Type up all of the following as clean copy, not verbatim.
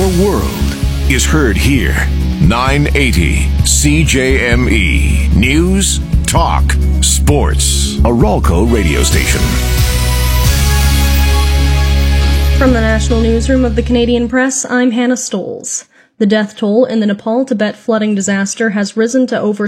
Your world is heard here. 980 CJME. News, talk, sports. A Ralco radio station. From the National Newsroom of the Canadian Press, I'm Hannah Stoles. The death toll in the Nepal-Tibet flooding disaster has risen to over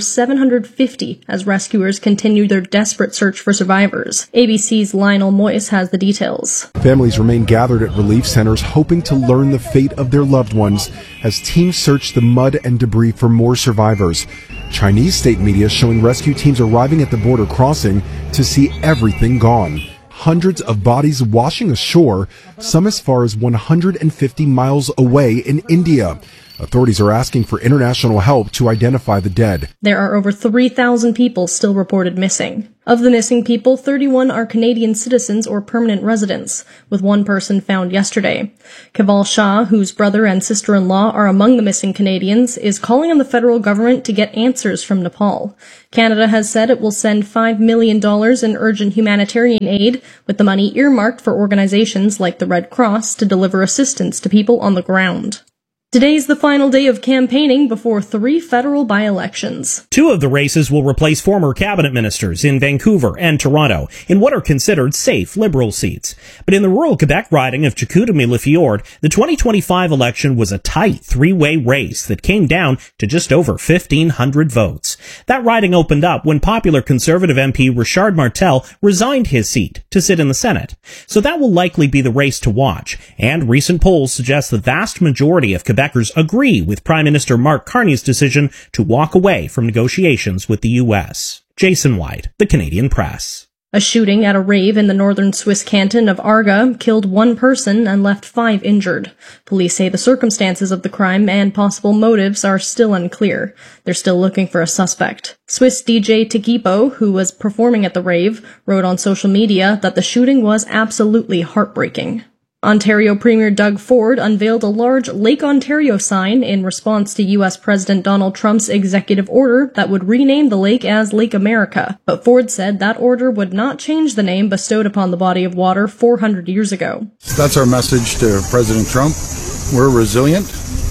750 as rescuers continue their desperate search for survivors. ABC's Lionel Moyes has the details. Families remain gathered at relief centers hoping to learn the fate of their loved ones as teams search the mud and debris for more survivors. Chinese state media showing rescue teams arriving at the border crossing to see everything gone. Hundreds of bodies washing ashore, some as far as 150 miles away in India. Authorities are asking for international help to identify the dead. There are over 3,000 people still reported missing. Of the missing people, 31 are Canadian citizens or permanent residents, with one person found yesterday. Keval Shah, whose brother and sister-in-law are among the missing Canadians, is calling on the federal government to get answers from Nepal. Canada has said it will send $5 million in urgent humanitarian aid, with the money earmarked for organizations like the Red Cross to deliver assistance to people on the ground. Today's the final day of campaigning before 3 federal by-elections. 2 of the races will replace former cabinet ministers in Vancouver and Toronto in what are considered safe Liberal seats. But in the rural Quebec riding of Chicoutimi-Le-Fjord, the 2025 election was a tight 3-way race that came down to just over 1,500 votes. That riding opened up when popular Conservative MP Richard Martel resigned his seat to sit in the Senate. So that will likely be the race to watch, and recent polls suggest the vast majority of Quebecers agree with Prime Minister Mark Carney's decision to walk away from negotiations with the U.S. Jason White, The Canadian Press. A shooting at a rave in the northern Swiss canton of Arga killed 1 person and left 5 injured. Police say the circumstances of the crime and possible motives are still unclear. They're still looking for a suspect. Swiss DJ Tikipo, who was performing at the rave, wrote on social media that the shooting was absolutely heartbreaking. Ontario Premier Doug Ford unveiled a large Lake Ontario sign in response to U.S. President Donald Trump's executive order that would rename the lake as Lake America. But Ford said that order would not change the name bestowed upon the body of water 400 years ago. That's our message to President Trump. We're resilient,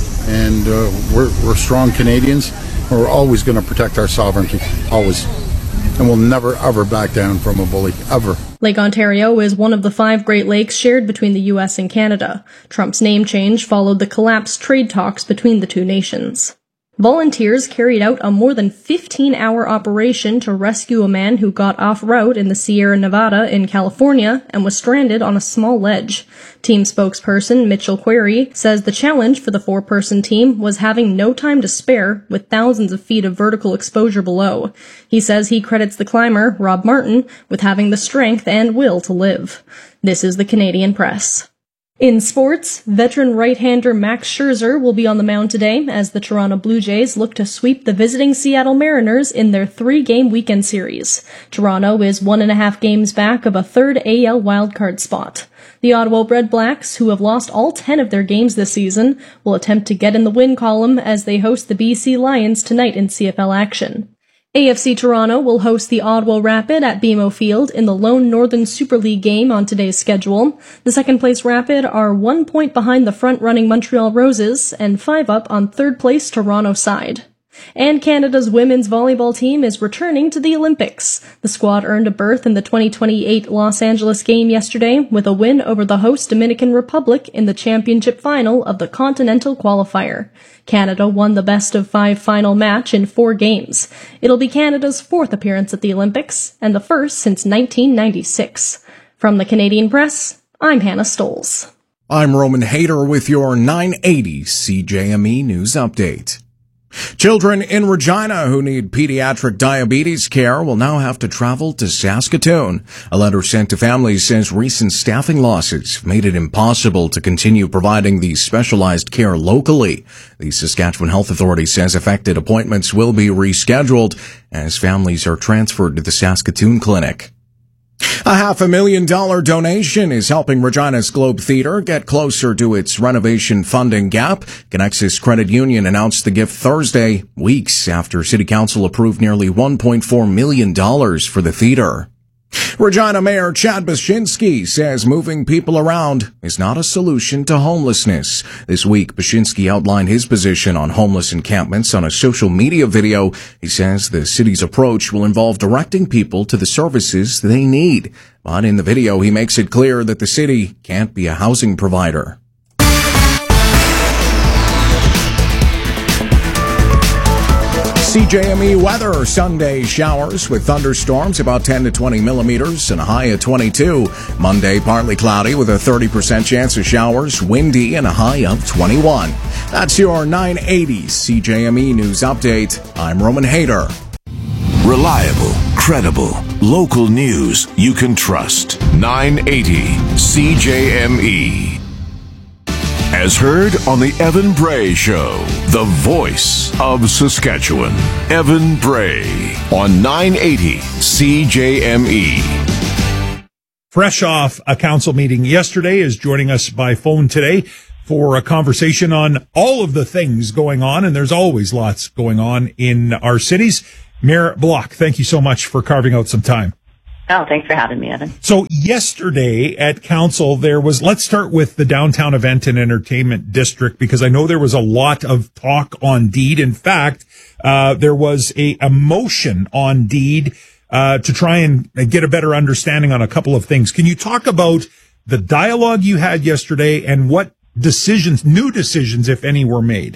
and we're strong Canadians. We're always going to protect our sovereignty, always. And we'll never, ever back down from a bully, ever. Lake Ontario is one of the 5 Great Lakes shared between the U.S. and Canada. Trump's name change followed the collapsed trade talks between the 2 nations. Volunteers carried out a more than 15-hour operation to rescue a man who got off route in the Sierra Nevada in California and was stranded on a small ledge. Team spokesperson Mitchell Query says the challenge for the 4-person team was having no time to spare with thousands of feet of vertical exposure below. He says he credits the climber, Rob Martin, with having the strength and will to live. This is the Canadian Press. In sports, veteran right-hander Max Scherzer will be on the mound today as the Toronto Blue Jays look to sweep the visiting Seattle Mariners in their 3-game weekend series. Toronto is 1.5 games back of a 3rd AL wildcard spot. The Ottawa Red Blacks, who have lost all 10 of their games this season, will attempt to get in the win column as they host the BC Lions tonight in CFL action. AFC Toronto will host the Ottawa Rapid at BMO Field in the lone Northern Super League game on today's schedule. The 2nd-place Rapid are 1 point behind the front-running Montreal Roses and 5 up on 3rd-place Toronto side. And Canada's women's volleyball team is returning to the Olympics. The squad earned a berth in the 2028 Los Angeles game yesterday with a win over the host Dominican Republic in the championship final of the Continental Qualifier. Canada won the best-of-5 final match in 4 games. It'll be Canada's 4th appearance at the Olympics and the first since 1996. From the Canadian Press, I'm Hannah Stoles. I'm Roman Hayter with your 980 CJME News Update. Children in Regina who need pediatric diabetes care will now have to travel to Saskatoon. A letter sent to families says recent staffing losses made it impossible to continue providing the specialized care locally. The Saskatchewan Health Authority says affected appointments will be rescheduled as families are transferred to the Saskatoon Clinic. A $500,000 donation is helping Regina's Globe Theatre get closer to its renovation funding gap. Connexus Credit Union announced the gift Thursday, weeks after City Council approved nearly $1.4 million for the theatre. Regina Mayor Chad Baczynski says moving people around is not a solution to homelessness. This week, Baczynski outlined his position on homeless encampments on a social media video. He says the city's approach will involve directing people to the services they need. But in the video, he makes it clear that the city can't be a housing provider. CJME weather, Sunday showers with thunderstorms about 10 to 20 millimeters and a high of 22. Monday, partly cloudy with a 30% chance of showers, windy and a high of 21. That's your 980 CJME News Update. I'm Roman Hayter. Reliable, credible, local news you can trust. 980 CJME. As heard on the Evan Bray Show, the voice of Saskatchewan. Evan Bray on 980 CJME. Fresh off a council meeting yesterday is joining us by phone today for a conversation on all of the things going on, and there's always lots going on in our cities. Mayor Block, thank you so much for carving out some time. Oh, thanks for having me, Evan. So yesterday at council, let's start with the downtown event and entertainment district, because I know there was a lot of talk on deed. In fact, there was a motion on deed to try and get a better understanding on a couple of things. Can you talk about the dialogue you had yesterday and what new decisions, if any, were made?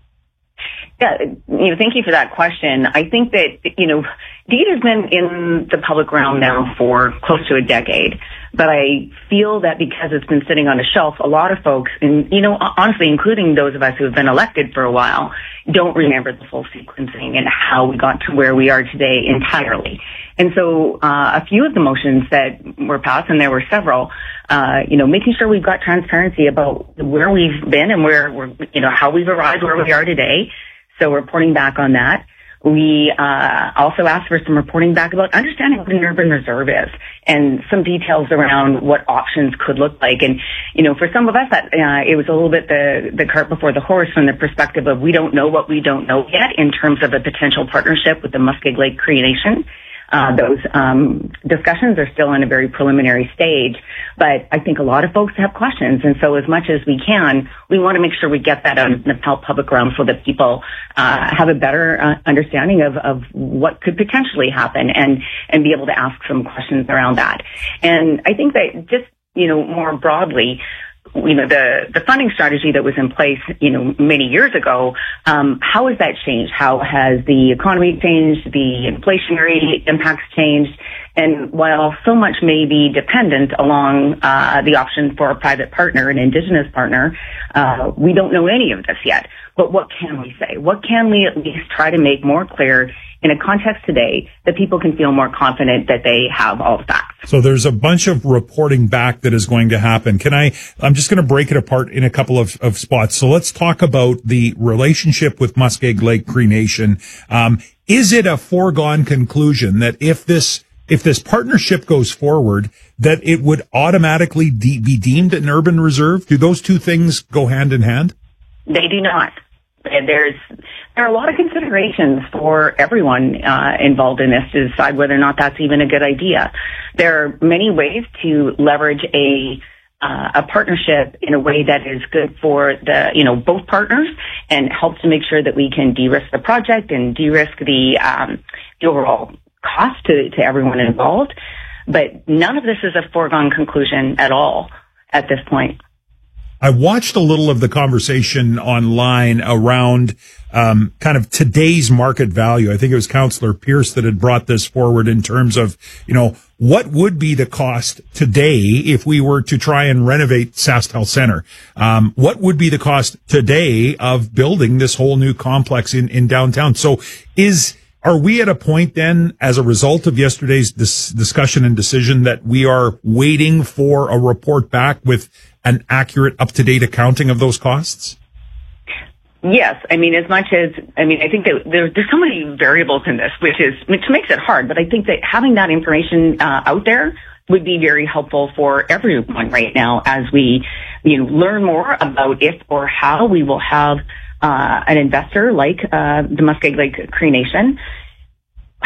Yeah, thank you for that question. I think that, deed has been in the public realm now for close to a decade, but I feel that because it's been sitting on a shelf, a lot of folks, and, honestly, including those of us who have been elected for a while, don't remember the full sequencing and how we got to where we are today entirely. And so, a few of the motions that were passed, and there were several, making sure we've got transparency about where we've been and where we're, how we've arrived where we are today. So reporting back on that. We also asked for some reporting back about understanding what an urban reserve is and some details around what options could look like. And, for some of us, that it was a little bit the cart before the horse from the perspective of we don't know what we don't know yet in terms of a potential partnership with the Muskeg Lake Cree Nation. Those discussions are still in a very preliminary stage, but I think a lot of folks have questions, and so as much as we can, we want to make sure we get that out in the public realm so that people have a better understanding of what could potentially happen and be able to ask some questions around that. And I think that just, more broadly, the funding strategy that was in place, many years ago, how has that changed? How has the economy changed? The inflationary impacts changed? And while so much may be dependent along the option for a private partner, an Indigenous partner, we don't know any of this yet. But what can we say? What can we at least try to make more clear in a context today that people can feel more confident that they have all the facts? So there's a bunch of reporting back that is going to happen. I'm just going to break it apart in a couple of spots. So let's talk about the relationship with Muskeg Lake Cree Nation. Is it a foregone conclusion that if this partnership goes forward, that it would automatically be deemed an urban reserve? Do those two things go hand in hand? They do not. There are a lot of considerations for everyone involved in this to decide whether or not that's even a good idea. There are many ways to leverage a partnership in a way that is good for both partners and helps to make sure that we can de-risk the project and de-risk the overall cost to everyone involved. But none of this is a foregone conclusion at all at this point. I watched a little of the conversation online around kind of today's market value. I think it was Councillor Pierce that had brought this forward in terms of, what would be the cost today if we were to try and renovate SaskTel Centre? What would be the cost today of building this whole new complex in downtown? So are we at a point then, as a result of yesterday's discussion and decision, that we are waiting for a report back with an accurate, up-to-date accounting of those costs? Yes. I think that there's so many variables in this, which makes it hard. But I think that having that information out there would be very helpful for everyone right now as we learn more about if or how we will have an investor like the Muskeg Lake Cree Nation.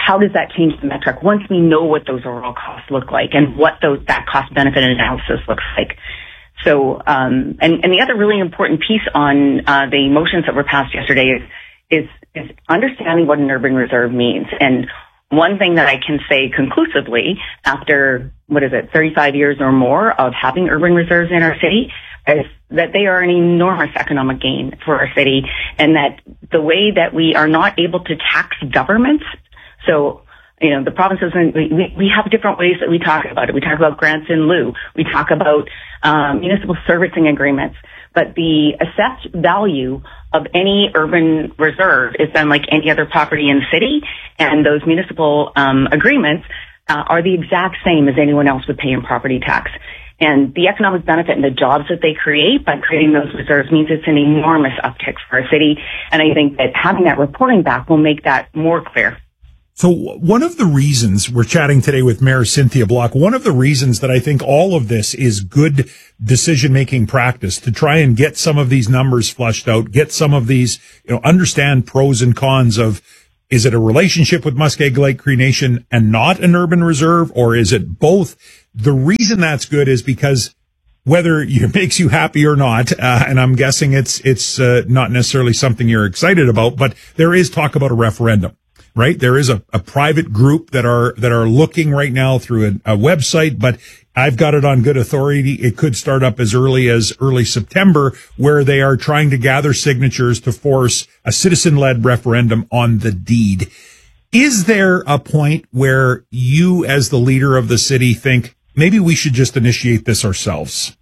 how does that change the metric once we know what those overall costs look like and what that cost benefit analysis looks like? So, and the other really important piece on the motions that were passed yesterday is understanding what an urban reserve means. And one thing that I can say conclusively after, 35 years or more of having urban reserves in our city is that they are an enormous economic gain for our city, and that the way that we are not able to tax governments, so, the provinces, we have different ways that we talk about it. We talk about grants in lieu. We talk about municipal servicing agreements. But the assessed value of any urban reserve is then like any other property in the city, and those municipal agreements are the exact same as anyone else would pay in property tax. And the economic benefit and the jobs that they create by creating those reserves means it's an enormous uptick for our city. And I think that having that reporting back will make that more clear. So one of the reasons we're chatting today with Mayor Cynthia Block, one of the reasons that I think all of this is good decision-making practice to try and get some of these numbers flushed out, get some of these, understand pros and cons of, is it a relationship with Muskeg Lake Cree Nation and not an urban reserve, or is it both? The reason that's good is because whether it makes you happy or not, and I'm guessing it's not necessarily something you're excited about, but there is talk about a referendum. Right? There is a private group that are looking right now through a website, but I've got it on good authority. It could start up as early September, where they are trying to gather signatures to force a citizen-led referendum on the deed. Is there a point where you, as the leader of the city, think maybe we should just initiate this ourselves?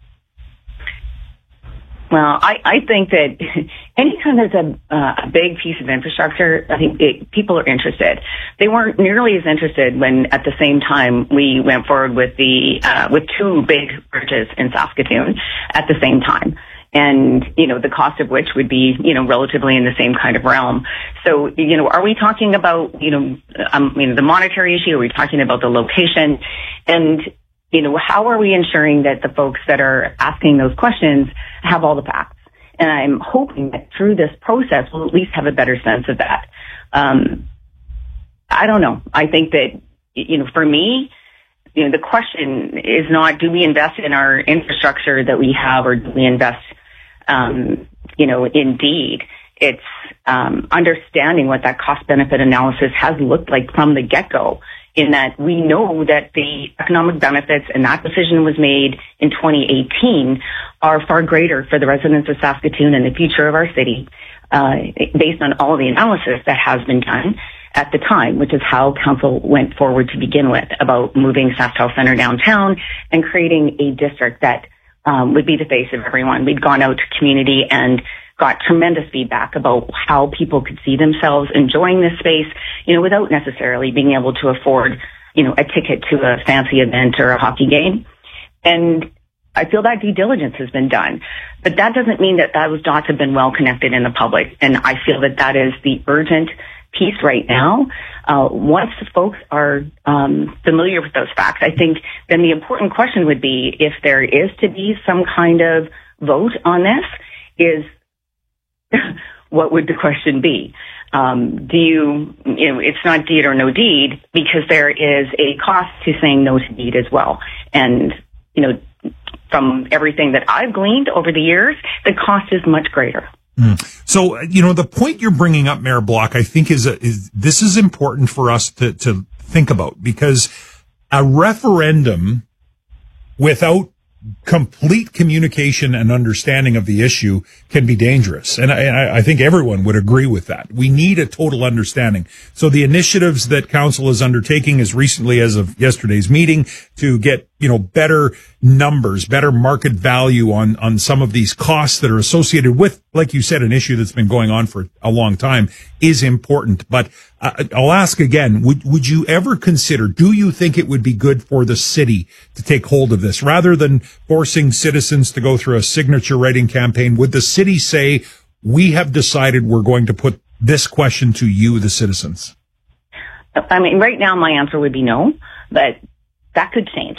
Well, I think that anytime there's a big piece of infrastructure, I think people are interested. They weren't nearly as interested when, at the same time, we went forward with with two big bridges in Saskatoon at the same time. And, the cost of which would be, relatively in the same kind of realm. So, are we talking about, the monetary issue? Are we talking about the location? And, how are we ensuring that the folks that are asking those questions have all the facts? And I'm hoping that through this process, we'll at least have a better sense of that. I don't know. I think that, for me, the question is not, do we invest in our infrastructure that we have, or do we invest, in deed? It's understanding what that cost-benefit analysis has looked like from the get-go, in that we know that the economic benefits, and that decision was made in 2018, are far greater for the residents of Saskatoon and the future of our city, based on all of the analysis that has been done at the time, which is how council went forward to begin with, about moving SaskTel Centre downtown and creating a district that would be the face of everyone. We'd gone out to community and got tremendous feedback about how people could see themselves enjoying this space, without necessarily being able to afford, a ticket to a fancy event or a hockey game. And I feel that due diligence has been done, but that doesn't mean that those dots have been well connected in the public. And I feel that that is the urgent piece right now. Once folks are familiar with those facts, I think then the important question would be, if there is to be some kind of vote on this, is what would the question be? It's not deed or no deed, because there is a cost to saying no to deed as well. And, from everything that I've gleaned over the years, the cost is much greater. So, the point you're bringing up, Mayor Block, I think this is important for us to think about, because a referendum without complete communication and understanding of the issue can be dangerous. And I think everyone would agree with that. We need a total understanding. So the initiatives that council is undertaking as recently as of yesterday's meeting to get, better numbers, better market value on some of these costs that are associated with, like you said, an issue that's been going on for a long time is important. But I'll ask again, would you ever consider, do you think it would be good for the city to take hold of this rather than forcing citizens to go through a signature writing campaign? Would the city say, we have decided we're going to put this question to you, the citizens? I mean, right now my answer would be no, but that could change.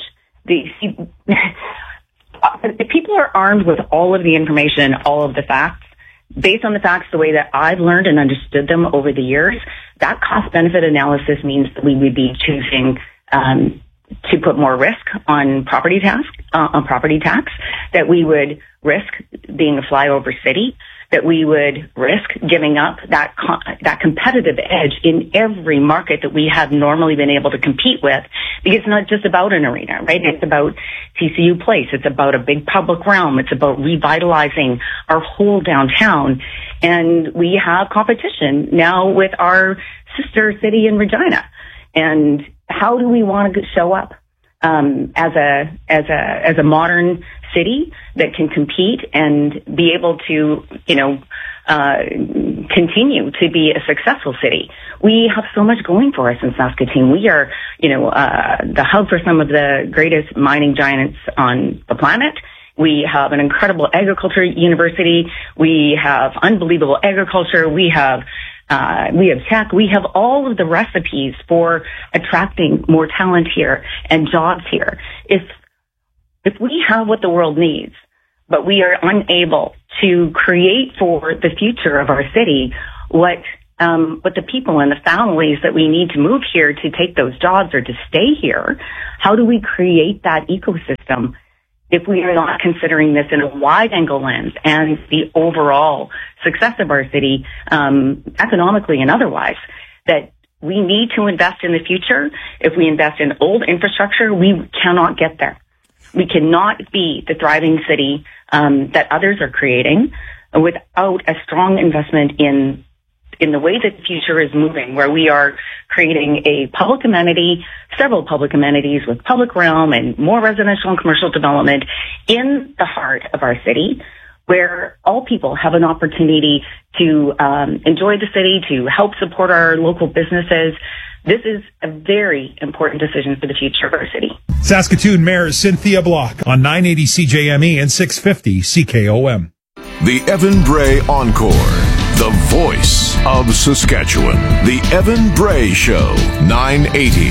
If people are armed with all of the information, all of the facts, based on the facts, the way that I've learned and understood them over the years, that cost-benefit analysis means that we would be choosing to put more risk on property tax, that we would risk being a flyover city, that we would risk giving up that competitive edge in every market that we have normally been able to compete with, because it's not just about an arena, right? It's about TCU Place. It's about a big public realm. It's about revitalizing our whole downtown. And we have competition now with our sister city in Regina. And how do we want to show up as a modern city that can compete and be able to, continue to be a successful city? We have so much going for us in Saskatoon. We are, the hub for some of the greatest mining giants on the planet. We have an incredible agriculture university. We have unbelievable agriculture. We have tech. We have all of the recipes for attracting more talent here and jobs here. If we have what the world needs, but we are unable to create for the future of our city what the people and the families that we need to move here to take those jobs or to stay here, how do we create that ecosystem if we are not considering this in a wide-angle lens and the overall success of our city, economically and otherwise, that we need to invest in the future? If we invest in old infrastructure, we cannot get there. We cannot be the thriving city that others are creating without a strong investment in the way that the future is moving, where we are creating a public amenity, several public amenities with public realm and more residential and commercial development in the heart of our city, where all people have an opportunity to enjoy the city, to help support our local businesses. This is a very important decision for the future of our city. Saskatoon Mayor Cynthia Block on 980 CJME and 650 CKOM. The Evan Bray Encore, the voice of Saskatchewan. The Evan Bray Show, 980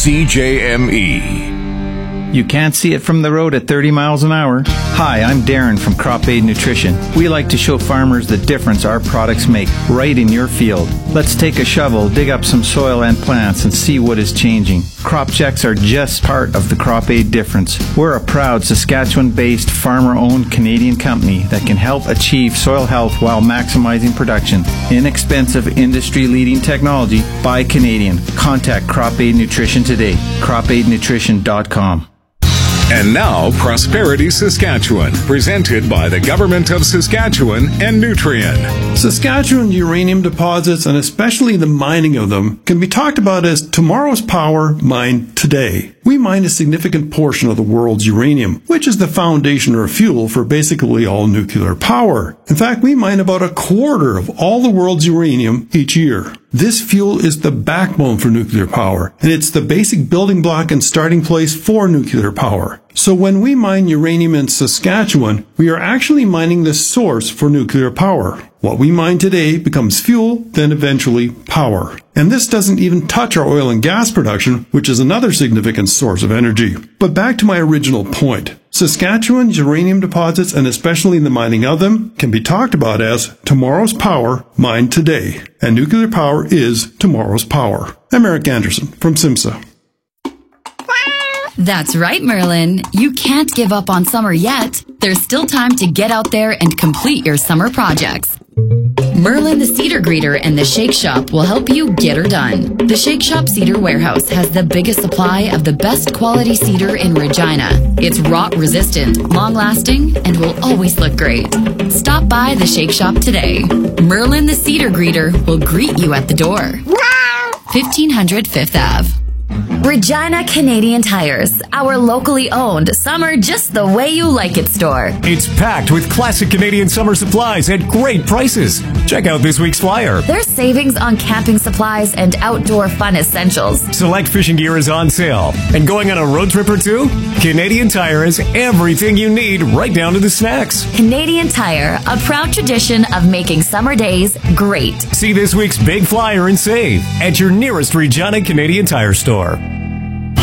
CJME. You can't see it from the road at 30 miles an hour. Hi, I'm Darren from Crop Aid Nutrition. We like to show farmers the difference our products make right in your field. Let's take a shovel, dig up some soil and plants, and see what is changing. Crop checks are just part of the Crop Aid difference. We're a proud Saskatchewan-based, farmer-owned Canadian company that can help achieve soil health while maximizing production. Inexpensive, industry-leading technology by Canadian. Contact Crop Aid Nutrition today. CropAidNutrition.com. And now, Prosperity Saskatchewan, presented by the Government of Saskatchewan and Nutrien. Saskatchewan uranium deposits, and especially the mining of them, can be talked about as tomorrow's power mined today. We mine a significant portion of the world's uranium, which is the foundation or fuel for basically all nuclear power. In fact, we mine about a quarter of all the world's uranium each year. This fuel is the backbone for nuclear power, and it's the basic building block and starting place for nuclear power. So when we mine uranium in Saskatchewan, we are actually mining the source for nuclear power. What we mine today becomes fuel, then eventually power. And this doesn't even touch our oil and gas production, which is another significant source of energy. But back to my original point. Saskatchewan's uranium deposits, and especially the mining of them, can be talked about as tomorrow's power mined today. And nuclear power is tomorrow's power. I'm Eric Anderson from SIMSA. That's right, Merlin. You can't give up on summer yet. There's still time to get out there and complete your summer projects. Merlin the Cedar Greeter and the Shake Shop will help you get her done. The Shake Shop Cedar Warehouse has the biggest supply of the best quality cedar in Regina. It's rot resistant, long lasting, and will always look great. Stop by the Shake Shop today. Merlin the Cedar Greeter will greet you at the door. 1500 Fifth Ave. Regina Canadian Tires, our locally owned summer just the way you like it store. It's packed with classic Canadian summer supplies at great prices. Check out this week's flyer. There's savings on camping supplies and outdoor fun essentials. Select fishing gear is on sale. And going on a road trip or two? Canadian Tire has everything you need, right down to the snacks. Canadian Tire, a proud tradition of making summer days great. See this week's big flyer and save at your nearest Regina Canadian Tire store.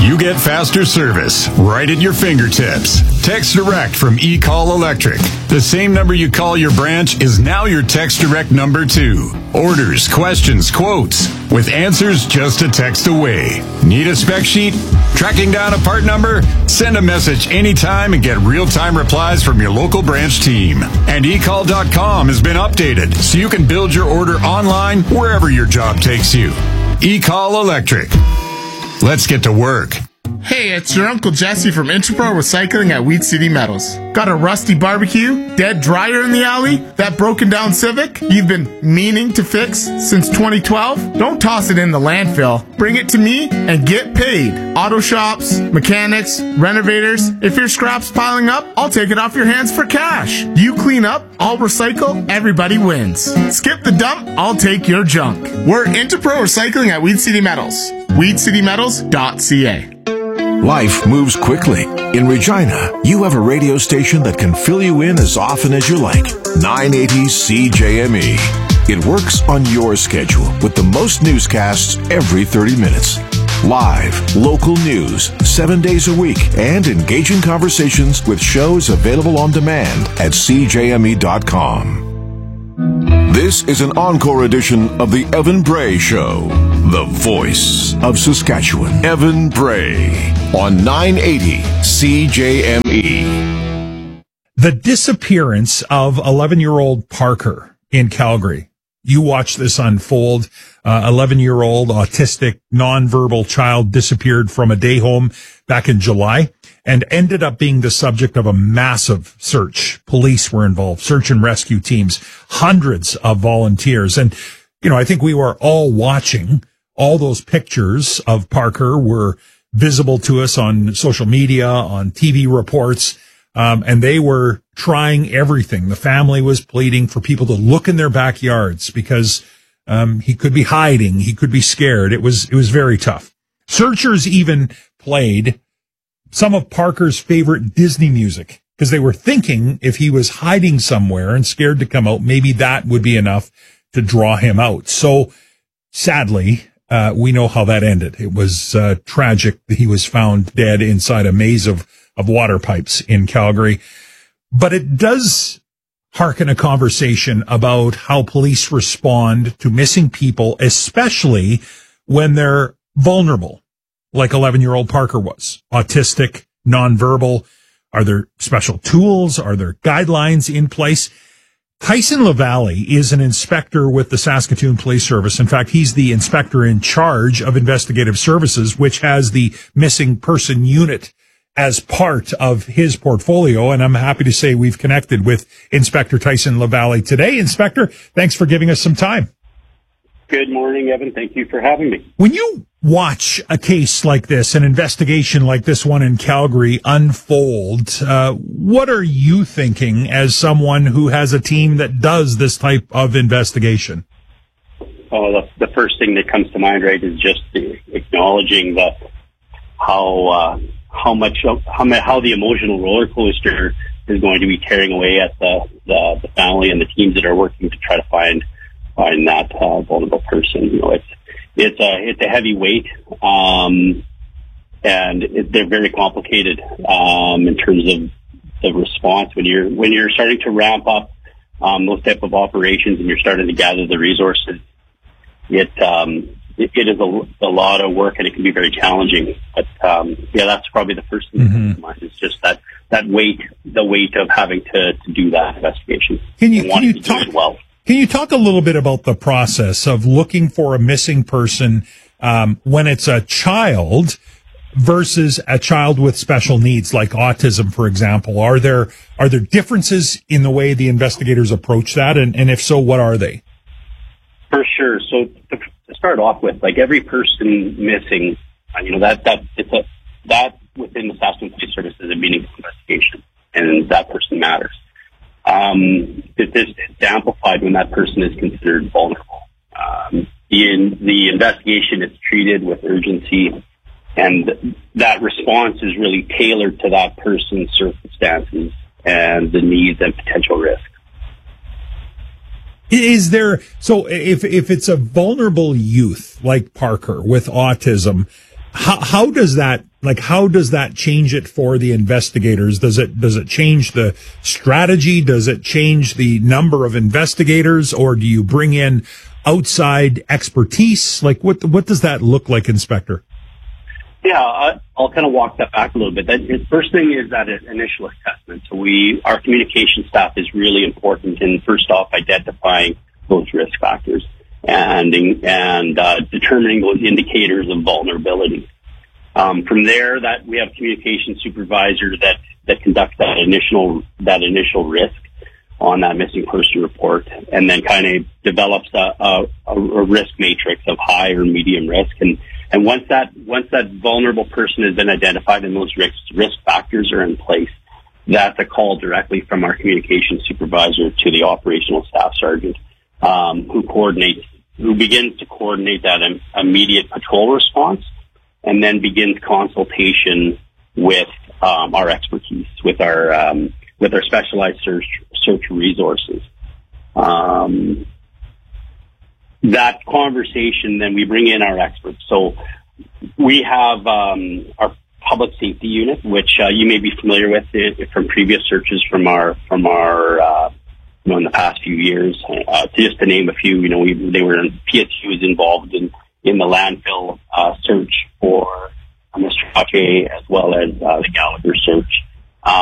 you get faster service right at your fingertips. Text Direct from eCall Electric. The same number you call your branch is now your Text Direct number too. Orders, questions, quotes, with answers just a text away. Need a spec sheet? Tracking down a part number? Send a message anytime and get real-time replies from your local branch team. And eCall.com has been updated so you can build your order online wherever your job takes you. eCall Electric. Let's get to work. Hey, it's your Uncle Jesse from Interpro Recycling at Weed City Metals. Got a rusty barbecue, dead dryer in the alley, that broken down Civic you've been meaning to fix since 2012? Don't toss it in the landfill. Bring it to me and get paid. Auto shops, mechanics, renovators. If your scrap's piling up, I'll take it off your hands for cash. You clean up, I'll recycle, everybody wins. Skip the dump, I'll take your junk. We're Interpro Recycling at Weed City Metals. WeedCityMetals.ca. Life moves quickly. In Regina, you have a radio station that can fill you in as often as you like. 980 CJME. It works on your schedule with the most newscasts every 30 minutes. Live, local news, 7 days a week, and engaging conversations with shows available on demand at CJME.com. This is an encore edition of the Evan Bray Show, the voice of Saskatchewan. Evan Bray on 980 CJME. The disappearance of 11-year-old Parker in Calgary. You watch this unfold. 11-year-old autistic nonverbal child disappeared from a day home back in July and ended up being the subject of a massive search. Police were involved, search and rescue teams, hundreds of volunteers. And, you know, I think we were all watching. All those pictures of Parker were visible to us on social media, on TV reports, and they were trying everything. The family was pleading for people to look in their backyards because he could be hiding, he could be scared. It was very tough. Searchers even played some of Parker's favorite Disney music because they were thinking if he was hiding somewhere and scared to come out, maybe that would be enough to draw him out. So sadly, we know how that ended. It was tragic that he was found dead inside a maze of water pipes in Calgary. But it does hearken a conversation about how police respond to missing people, especially when they're vulnerable, like 11-year-old Parker was. Autistic, nonverbal. Are there special tools? Are there guidelines in place? Tyson LaValle is an inspector with the Saskatoon Police Service. In fact, he's the inspector in charge of investigative services, which has the missing person unit as part of his portfolio. And I'm happy to say we've connected with Inspector Tyson LaValle today. Inspector, thanks for giving us some time. Good morning, Evan. Thank you for having me. When you watch a case like this, an investigation like this one in Calgary unfold, what are you thinking as someone who has a team that does this type of investigation? Oh, the first thing that comes to mind, right, is just acknowledging how the emotional roller coaster is going to be tearing away at the family and the teams that are working to try to find that vulnerable person. You know, it's a heavy weight, and they're very complicated in terms of the response when you're starting to ramp up those type of operations and you're starting to gather the resources. It is a lot of work and it can be very challenging. But that's probably the first thing that comes to mind is just that weight, the weight of having to do that investigation. Can you talk a little bit about the process of looking for a missing person when it's a child versus a child with special needs like autism, for example? Are there differences in the way the investigators approach that? And if so, what are they? For sure. So to start off with, like every person missing, that within the Saskatoon Police Service is a meaningful investigation, and that person matters. It's amplified when that person is considered vulnerable. The investigation is treated with urgency, and that response is really tailored to that person's circumstances and the needs and potential risk. Is there, so if it's a vulnerable youth like Parker with autism, how does that change it for the investigators? Does it change the strategy? Does it change the number of investigators, or do you bring in outside expertise? Like what does that look like, Inspector? Yeah, I'll kind of walk that back a little bit. The first thing is that initial assessment. So our communication staff is really important in, first off, identifying those risk factors and determining those indicators of vulnerability. From there, that we have communication supervisors that conduct that initial risk on that missing person report, and then kind of develops a risk matrix of high or medium risk. And once that vulnerable person has been identified and those risk factors are in place, that's a call directly from our communication supervisor to the operational staff sergeant, who begins to coordinate that immediate patrol response, and then begins consultation with our expertise, with our specialized search resources. That conversation, then we bring in our experts. So we have our public safety unit, which you may be familiar with from previous searches from our in the past few years. Just to name a few, PSU was involved in the landfill search for Mr. Pache, as well as the Gallagher search.